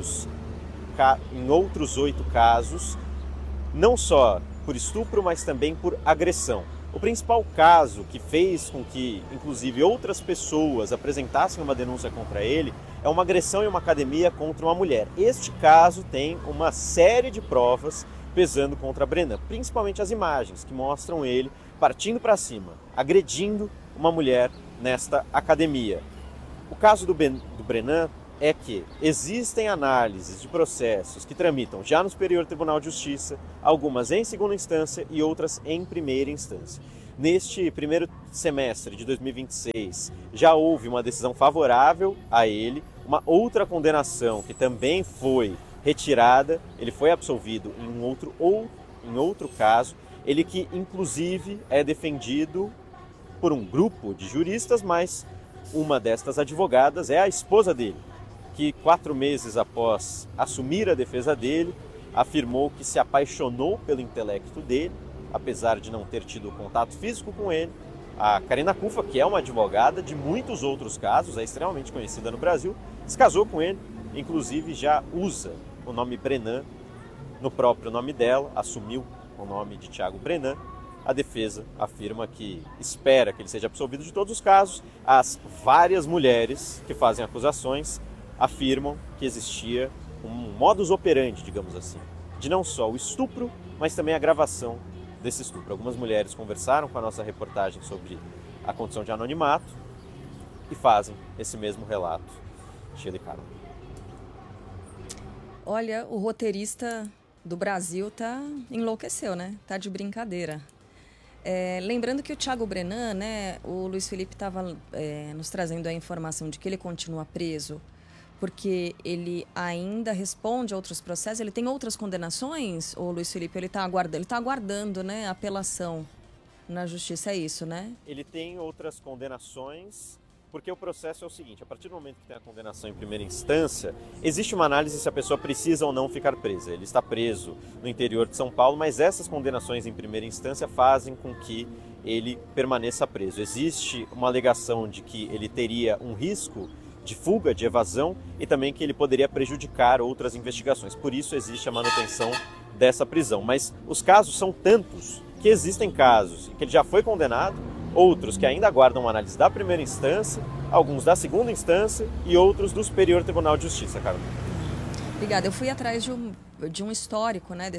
outros 8 casos, não só por estupro, mas também por agressão. O principal caso que fez com que, inclusive, outras pessoas apresentassem uma denúncia contra ele é uma agressão em uma academia contra uma mulher. Este caso tem uma série de provas pesando contra Brenan, principalmente as imagens que mostram ele partindo para cima, agredindo uma mulher nesta academia. O caso do Brenan é que existem análises de processos que tramitam já no Superior Tribunal de Justiça, algumas em segunda instância e outras em primeira instância. Neste primeiro semestre de 2026, já houve uma decisão favorável a ele, uma outra condenação que também foi retirada, ele foi absolvido em outro caso, ele que inclusive é defendido por um grupo de juristas, mas uma destas advogadas é a esposa dele, que 4 meses após assumir a defesa dele, afirmou que se apaixonou pelo intelecto dele, apesar de não ter tido contato físico com ele. A Karina Cufa, que é uma advogada de muitos outros casos, é extremamente conhecida no Brasil, se casou com ele, inclusive já usa o nome Brenan no próprio nome dela, assumiu o nome de Thiago Brenan. A defesa afirma que espera que ele seja absolvido de todos os casos. As várias mulheres que fazem acusações afirmam que existia um modus operandi, digamos assim, de não só o estupro, mas também a gravação desse estupro. Algumas mulheres conversaram com a nossa reportagem sobre a condição de anonimato e fazem esse mesmo relato. Sheila e Carla. Olha, o roteirista do Brasil enlouqueceu, né? Tá de brincadeira. Lembrando que o Thiago Brenan, né, o Luiz Felipe estava nos trazendo a informação de que ele continua preso porque ele ainda responde a outros processos. Ele tem outras condenações, o Luiz Felipe? Ele está aguardando, né, a apelação na justiça, é isso, né? Ele tem outras condenações, porque o processo é o seguinte: a partir do momento que tem a condenação em primeira instância, existe uma análise se a pessoa precisa ou não ficar presa. Ele está preso no interior de São Paulo, mas essas condenações em primeira instância fazem com que ele permaneça preso. Existe uma alegação de que ele teria um risco de fuga, de evasão, e também que ele poderia prejudicar outras investigações. Por isso existe a manutenção dessa prisão. Mas os casos são tantos que existem casos em que ele já foi condenado, outros que ainda aguardam uma análise da primeira instância, alguns da segunda instância e outros do Superior Tribunal de Justiça, Carla. Obrigada. Eu fui atrás de um histórico, né,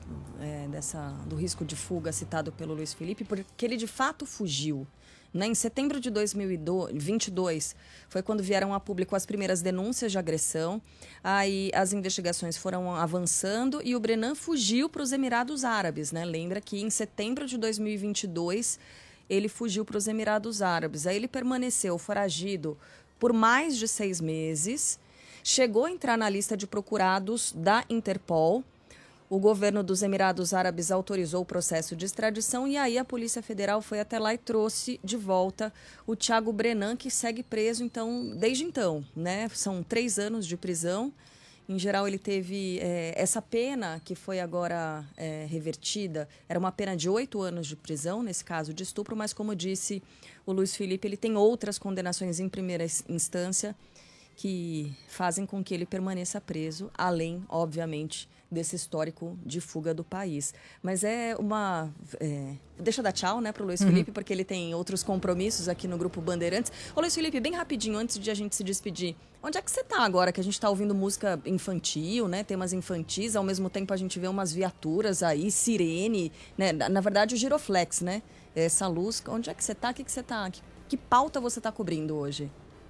do risco de fuga citado pelo Luiz Felipe, porque ele de fato fugiu. Em setembro de 2022, foi quando vieram a público as primeiras denúncias de agressão. Aí as investigações foram avançando e o Brenan fugiu para os Emirados Árabes, né? Lembra que em setembro de 2022 ele fugiu para os Emirados Árabes. Aí ele permaneceu foragido por mais de 6 meses, chegou a entrar na lista de procurados da Interpol. O governo dos Emirados Árabes autorizou o processo de extradição e aí a Polícia Federal foi até lá e trouxe de volta o Thiago Brenan, que segue preso desde então, né? São 3 anos de prisão. Em geral, ele teve essa pena que foi agora revertida. Era uma pena de 8 anos de prisão, nesse caso de estupro, mas como disse o Luiz Felipe, ele tem outras condenações em primeira instância que fazem com que ele permaneça preso, além, obviamente, desse histórico de fuga do país. Mas deixa eu dar tchau, né, pro Luiz Felipe, porque ele tem outros compromissos aqui no Grupo Bandeirantes. Ô, Luiz Felipe, bem rapidinho, antes de a gente se despedir, onde é que você tá agora, que a gente tá ouvindo música infantil, né, temas infantis, ao mesmo tempo a gente vê umas viaturas aí, sirene, né, na verdade o giroflex, né, essa luz. Onde é que você tá? Que pauta você tá cobrindo hoje?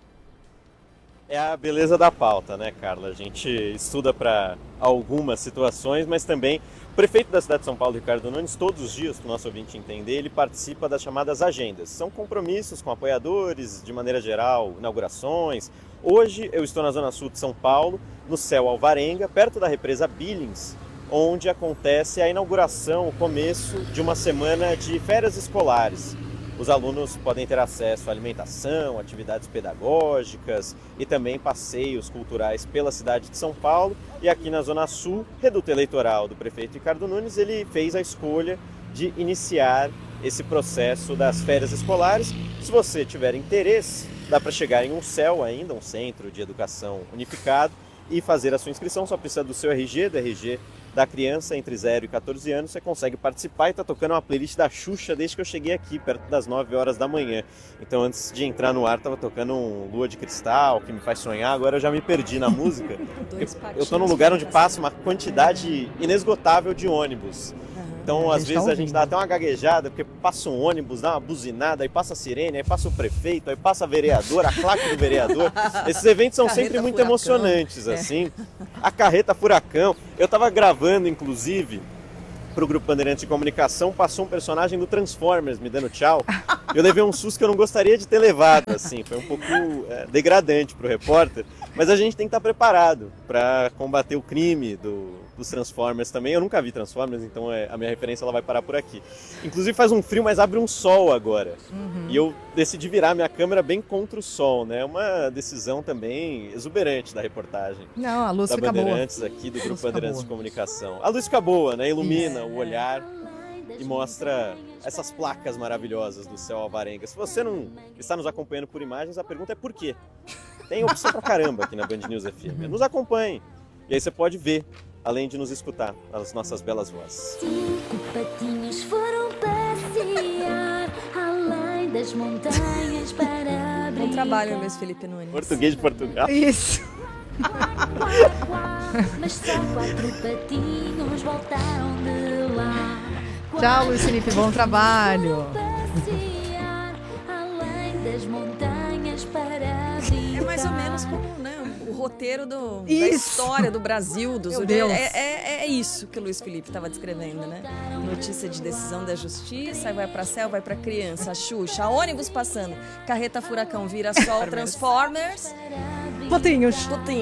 É a beleza da pauta, né, Carla? A gente estuda para algumas situações, mas também o prefeito da cidade de São Paulo, Ricardo Nunes, todos os dias, para o nosso ouvinte entender, ele participa das chamadas agendas. São compromissos com apoiadores, de maneira geral, inaugurações. Hoje eu estou na zona sul de São Paulo, no Céu Alvarenga, perto da represa Billings, onde acontece a inauguração, o começo de uma semana de férias escolares. Os alunos podem ter acesso à alimentação, atividades pedagógicas e também passeios culturais pela cidade de São Paulo. E aqui na Zona Sul, reduto eleitoral do prefeito Ricardo Nunes, ele fez a escolha de iniciar esse processo das férias escolares. Se você tiver interesse, dá para chegar em um CEL ainda, um Centro de Educação Unificado, e fazer a sua inscrição. Só precisa do seu RG, do RG da criança entre 0 e 14 anos, você consegue participar e tá tocando uma playlist da Xuxa desde que eu cheguei aqui, perto das 9 horas da manhã. Então antes de entrar no ar tava tocando um Lua de Cristal, que me faz sonhar, agora eu já me perdi na música. Eu tô num lugar onde passa uma quantidade inesgotável de ônibus. Então às vezes a gente dá até uma gaguejada, porque passa um ônibus, dá uma buzinada, aí passa a sirene, aí passa o prefeito, aí passa a vereadora, a claque do vereador. Esses eventos são sempre muito emocionantes, assim. A carreta furacão. Eu tava gravando, inclusive, pro Grupo Bandeirantes de Comunicação, passou um personagem do Transformers me dando tchau. Eu levei um susto que eu não gostaria de ter levado, assim. Foi um pouco degradante pro repórter. Mas a gente tem que estar preparado para combater o crime dos Transformers também. Eu nunca vi Transformers, então a minha referência ela vai parar por aqui. Inclusive faz um frio, mas abre um sol agora. E eu decidi virar minha câmera bem contra o sol, né? É uma decisão também exuberante da reportagem. Não, a luz da fica Bandeirantes boa. Aqui do Grupo Bandeirantes de Comunicação. A luz fica boa, né? Ilumina o olhar e mostra essas placas maravilhosas do Céu Alvarenga. Se você não está nos acompanhando por imagens, a pergunta é por quê? Tem opção pra caramba aqui na Band News FM. Nos acompanhe. E aí você pode ver, além de nos escutar, as nossas belas vozes. 5 patinhos foram passear além das montanhas para Bom trabalho, Luiz Felipe Nunes. Português de Portugal. Isso. Mas só 4 patinhos voltaram de lá. Tchau, Luiz Felipe, bom trabalho. É mais ou menos como, né, o roteiro da Isso. história do Brasil, dos Meu Deus. É isso que o Luiz Felipe estava descrevendo, né? Notícia de decisão da justiça, aí vai pra céu, vai pra criança, a Xuxa, ônibus passando, carreta furacão vira sol, Transformers. Potinhos.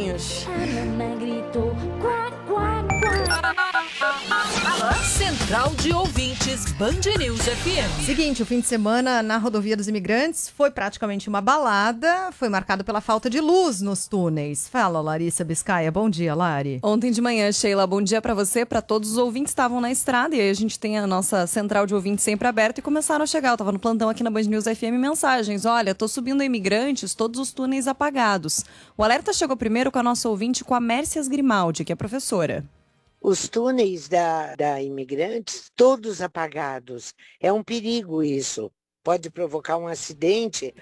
Central de Ouvintes Band News FM. Seguinte, o fim de semana na Rodovia dos Imigrantes foi praticamente uma balada, foi marcado pela falta de luz nos túneis. Fala, Larissa Biscaia. Bom dia, Lari. Ontem de manhã, Sheila, bom dia pra você, pra todos os ouvintes que estavam na estrada. E aí a gente tem a nossa central de ouvintes sempre aberta e começaram a chegar. Eu tava no plantão aqui na Band News FM, mensagens. Olha, tô subindo Imigrantes, todos os túneis apagados. O alerta chegou primeiro com a nossa ouvinte, com a Mércias Grimaldi, que é professora. Os túneis da Imigrantes, todos apagados. É um perigo isso. Pode provocar um acidente.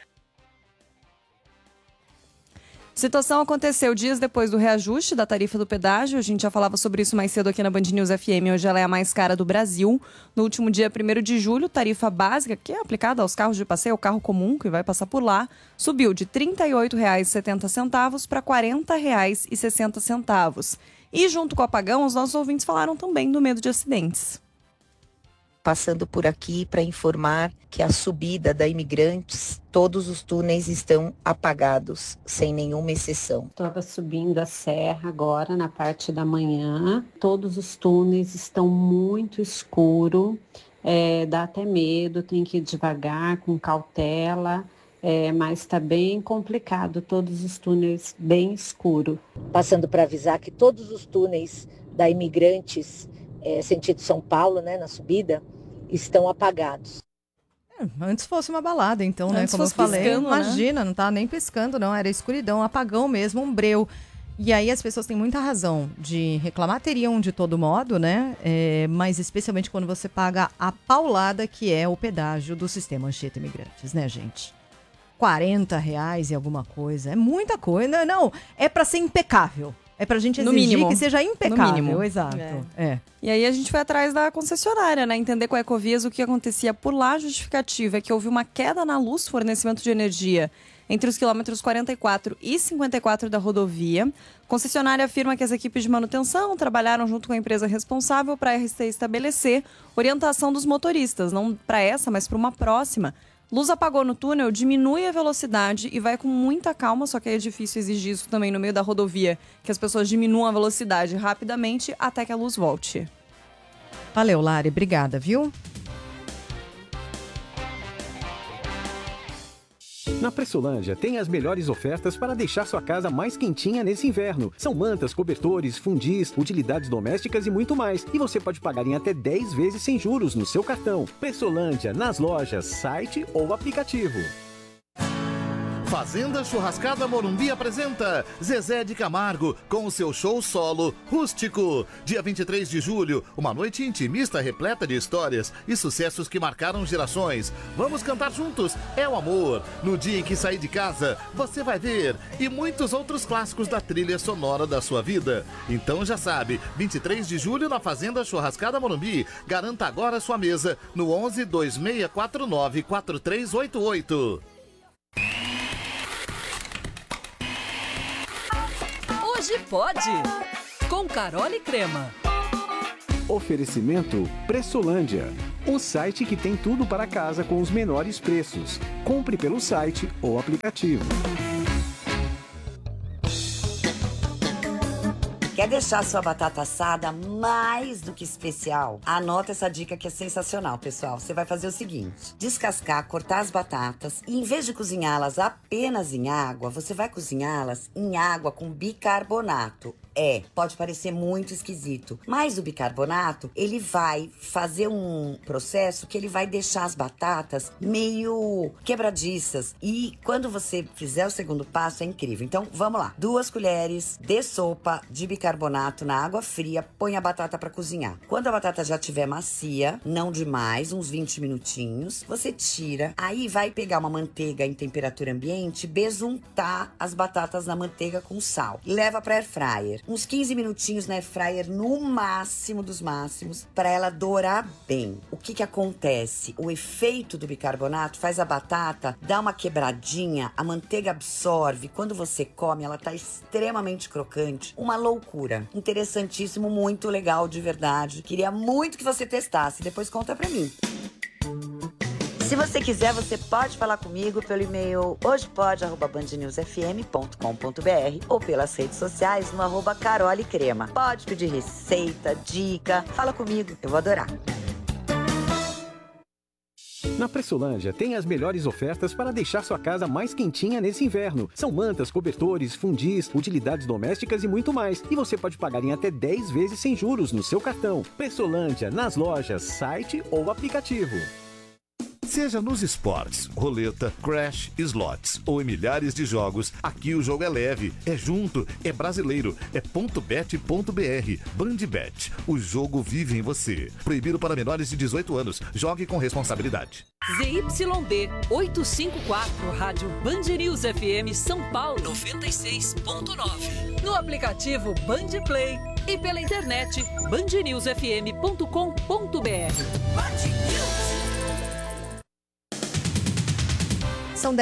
Situação aconteceu dias depois do reajuste da tarifa do pedágio. A gente já falava sobre isso mais cedo aqui na Band News FM. Hoje ela é a mais cara do Brasil. No último dia 1º de julho, tarifa básica, que é aplicada aos carros de passeio, o carro comum que vai passar por lá, subiu de R$ 38,70 para R$ 40,60. E junto com o apagão, os nossos ouvintes falaram também do medo de acidentes. Passando por aqui para informar que a subida da Imigrantes, todos os túneis estão apagados, sem nenhuma exceção. Estava subindo a serra agora, na parte da manhã. Todos os túneis estão muito escuros, dá até medo, tem que ir devagar, com cautela. Mas está bem complicado, todos os túneis bem escuros. Passando para avisar que todos os túneis da Imigrantes, sentido São Paulo, né, na subida, estão apagados. Antes fosse uma balada, então, né? Antes Como eu fosse falei, piscando, imagina, não tá nem piscando, não. Era escuridão, apagão mesmo, um breu. E aí as pessoas têm muita razão de reclamar, teriam de todo modo, né? Mas especialmente quando você paga a paulada que é o pedágio do sistema Anchieta Imigrantes, né, gente? R$40 e alguma coisa. É muita coisa. Não, é pra ser impecável. É pra gente exigir mínimo. que seja impecável. No mínimo. Exato. E aí a gente foi atrás da concessionária, né? Entender com a Ecovias o que acontecia por lá. A justificativa é que houve uma queda na luz, fornecimento de energia, entre os quilômetros 44 e 54 da rodovia. A concessionária afirma que as equipes de manutenção trabalharam junto com a empresa responsável para a RC estabelecer orientação dos motoristas, não para essa, mas para uma próxima. Luz apagou no túnel, diminui a velocidade e vai com muita calma, só que aí é difícil exigir isso também no meio da rodovia, que as pessoas diminuam a velocidade rapidamente até que a luz volte. Valeu, Lari. Obrigada, viu? Na Pressolândia tem as melhores ofertas para deixar sua casa mais quentinha nesse inverno. São mantas, cobertores, fundis, utilidades domésticas e muito mais. E você pode pagar em até 10 vezes sem juros no seu cartão. Pressolândia, nas lojas, site ou aplicativo. Fazenda Churrascada Morumbi apresenta Zezé de Camargo com o seu show solo Rústico. Dia 23 de julho, uma noite intimista repleta de histórias e sucessos que marcaram gerações. Vamos cantar juntos, é o amor. No dia em que sair de casa, você vai ver. E muitos outros clássicos da trilha sonora da sua vida. Então já sabe, 23 de julho na Fazenda Churrascada Morumbi. Garanta agora sua mesa no 11 2649 4388. Hoje pode, com Carol e Crema. Oferecimento Pressolândia, o site que tem tudo para casa com os menores preços. Compre pelo site ou aplicativo. Quer deixar sua batata assada mais do que especial? Anota essa dica que é sensacional, pessoal. Você vai fazer o seguinte: descascar, cortar as batatas e em vez de cozinhá-las apenas em água, você vai cozinhá-las em água com bicarbonato. Pode parecer muito esquisito, mas o bicarbonato, ele vai fazer um processo que ele vai deixar as batatas meio quebradiças. E quando você fizer o segundo passo, é incrível. Então, vamos lá. 2 colheres de sopa de bicarbonato na água fria, põe a batata para cozinhar. Quando a batata já estiver macia, não demais, uns 20 minutinhos, você tira. Aí vai pegar uma manteiga em temperatura ambiente, besuntar as batatas na manteiga com sal. Leva para air fryer. uns 15 minutinhos na airfryer no máximo dos máximos, para ela dourar bem. O que acontece? O efeito do bicarbonato faz a batata dar uma quebradinha, a manteiga absorve, quando você come ela tá extremamente crocante, uma loucura. Interessantíssimo, muito legal de verdade. Queria muito que você testasse, depois conta pra mim. Se você quiser, você pode falar comigo pelo e-mail hojepode@bandnewsfm.com.br ou pelas redes sociais no @carolecrema. Pode pedir receita, dica, fala comigo, eu vou adorar. Na Pressolândia tem as melhores ofertas para deixar sua casa mais quentinha nesse inverno. São mantas, cobertores, fundis, utilidades domésticas e muito mais. E você pode pagar em até 10 vezes sem juros no seu cartão. Pressolândia, nas lojas, site ou aplicativo. Seja nos esportes, roleta, crash, slots ou em milhares de jogos, aqui o jogo é leve, é junto, é brasileiro, é .bet.br. Bandbet, o jogo vive em você. Proibido para menores de 18 anos. Jogue com responsabilidade. ZYD 854, Rádio Band News FM São Paulo 96.9. No aplicativo Band Play e pela internet bandnewsfm.com.br. São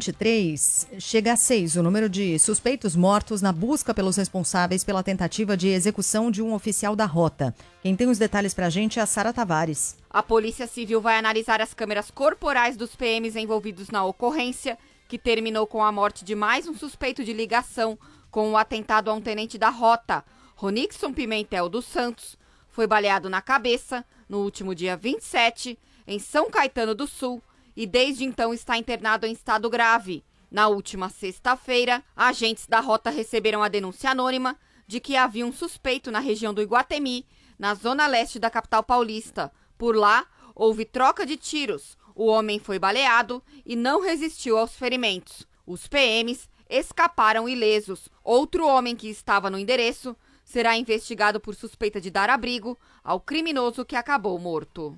10h23, chega a 6 o número de suspeitos mortos na busca pelos responsáveis pela tentativa de execução de um oficial da rota. Quem tem os detalhes pra gente é a Sara Tavares. A Polícia Civil vai analisar as câmeras corporais dos PMs envolvidos na ocorrência, que terminou com a morte de mais um suspeito de ligação com o atentado a um tenente da rota. Ronixon Pimentel dos Santos foi baleado na cabeça no último dia 27, em São Caetano do Sul, e desde então está internado em estado grave. Na última sexta-feira, agentes da rota receberam a denúncia anônima de que havia um suspeito na região do Iguatemi, na zona leste da capital paulista. Por lá, houve troca de tiros. O homem foi baleado e não resistiu aos ferimentos. Os PMs escaparam ilesos. Outro homem que estava no endereço será investigado por suspeita de dar abrigo ao criminoso que acabou morto.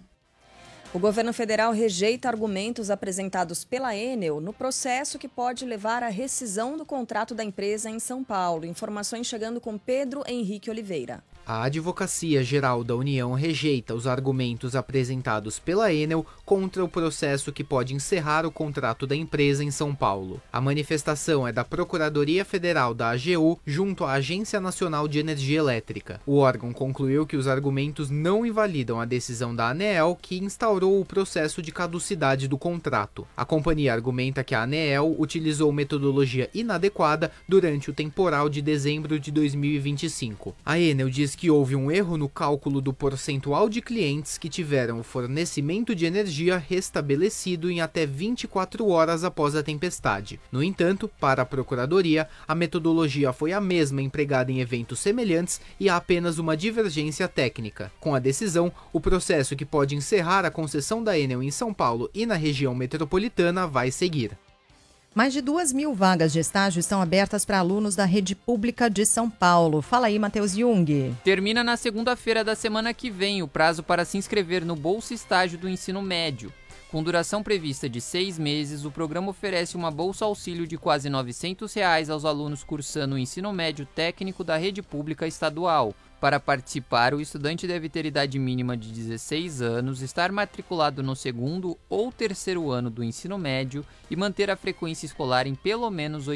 O governo federal rejeita argumentos apresentados pela Enel no processo que pode levar à rescisão do contrato da empresa em São Paulo. Informações chegando com Pedro Henrique Oliveira. A Advocacia Geral da União rejeita os argumentos apresentados pela Enel contra o processo que pode encerrar o contrato da empresa em São Paulo. A manifestação é da Procuradoria Federal da AGU junto à Agência Nacional de Energia Elétrica. O órgão concluiu que os argumentos não invalidam a decisão da ANEEL, que instaurou o processo de caducidade do contrato. A companhia argumenta que a ANEEL utilizou metodologia inadequada durante o temporal de dezembro de 2025. A Enel diz que houve um erro no cálculo do percentual de clientes que tiveram o fornecimento de energia restabelecido em até 24 horas após a tempestade. No entanto, para a Procuradoria, a metodologia foi a mesma empregada em eventos semelhantes e há apenas uma divergência técnica. Com a decisão, o processo que pode encerrar a concessão da Enel em São Paulo e na região metropolitana vai seguir. Mais de 2.000 vagas de estágio estão abertas para alunos da rede pública de São Paulo. Fala aí, Matheus Jung. Termina na segunda-feira da semana que vem o prazo para se inscrever no Bolsa Estágio do Ensino Médio. Com duração prevista de 6 meses, o programa oferece uma bolsa auxílio de quase R$ 900 aos alunos cursando o ensino médio técnico da rede pública estadual. Para participar, o estudante deve ter idade mínima de 16 anos, estar matriculado no segundo ou terceiro ano do ensino médio e manter a frequência escolar em pelo menos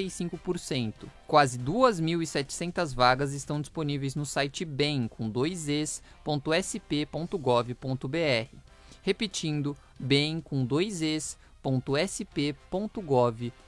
85%. Quase 2.700 vagas estão disponíveis no site bem, com 2es.sp.gov.br. Repetindo, bem com 2es.sp.gov.br.